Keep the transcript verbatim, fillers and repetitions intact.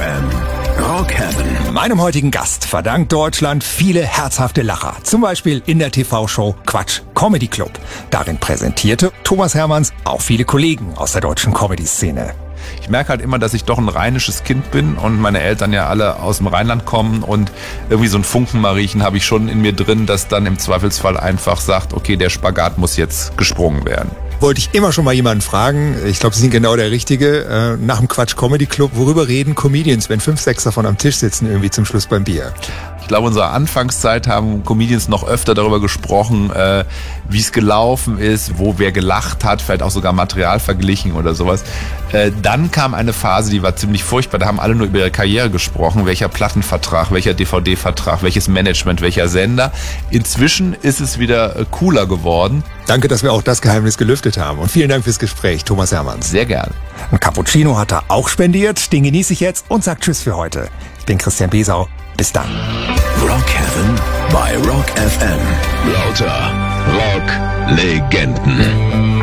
M. Rock Heaven. Meinem heutigen Gast verdankt Deutschland viele herzhafte Lacher. Zum Beispiel in der T V-Show Quatsch Comedy Club. Darin präsentierte Thomas Hermanns auch viele Kollegen aus der deutschen Comedy-Szene. Ich merke halt immer, dass ich doch ein rheinisches Kind bin und meine Eltern ja alle aus dem Rheinland kommen und irgendwie so ein Funkenmariechen habe ich schon in mir drin, das dann im Zweifelsfall einfach sagt, okay, der Spagat muss jetzt gesprungen werden. Wollte ich immer schon mal jemanden fragen, ich glaube, Sie sind genau der Richtige, nach dem Quatsch Comedy Club, worüber reden Comedians, wenn fünf, sechs davon am Tisch sitzen, irgendwie zum Schluss beim Bier? Ich glaube, in unserer Anfangszeit haben Comedians noch öfter darüber gesprochen, äh, wie es gelaufen ist, wo wer gelacht hat, vielleicht auch sogar Material verglichen oder sowas. Äh, dann kam eine Phase, die war ziemlich furchtbar, da haben alle nur über ihre Karriere gesprochen, welcher Plattenvertrag, welcher D V D-Vertrag, welches Management, welcher Sender. Inzwischen ist es wieder äh, cooler geworden. Danke, dass wir auch das Geheimnis gelüftet haben und vielen Dank fürs Gespräch, Thomas Hermanns. Sehr gern. Ein Cappuccino hat er auch spendiert, den genieße ich jetzt und sag Tschüss für heute. Ich bin Christian Besau, bis dann. Rock Heaven bei Rock F M. Lauter Rock-Legenden.